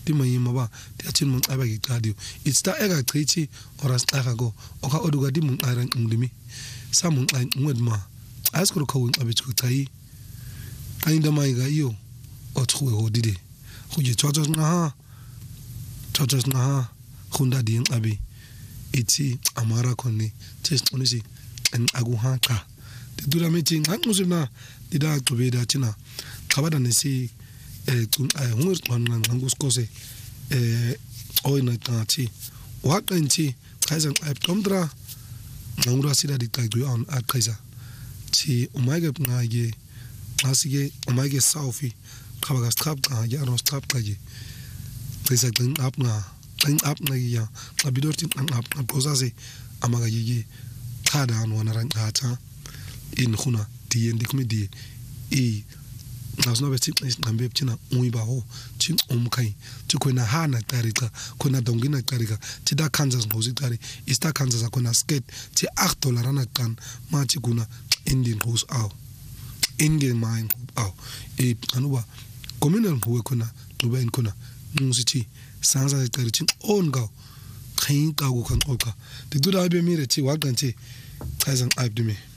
di mayima ba di achin mong aba ki radio it's ta ega chichi oras taka go oka oduga di mong ayran ngdimi sa mong ay ngwed ma as ko ko ngabe chu tai ainda mai ga yo o tsuwe ho dide khuje chochos na khunda di ngabe iti amara konni test onisi en agu haka de dura meeting ngusuna dida qubeda china khabada nesi tun ay hungus manang ngus kose oina tati wakanti kaisan ay tomdra ngura sida di tagdu on akaisa ti umaga ngage asige umaga saufi khabaga strap ngage aron strap kaje kaisa kan up na ya abidortin an up posase amaga yeye kada an wana ran ata in khuna di endik me di nasno beti ngambe china uiba ho chin umkai chukona hana tarika kona dongina tarika tida Kansas ngozi tari ista Kansas akona skate ti $8 rana kan ma chikuna Indian house aw Indian mine aw anuba communal huwe kuna tuba in kuna musichi sansa tari chin on gaw khain ka go kan oka de dura be mire chi wa ganche kaisan abdime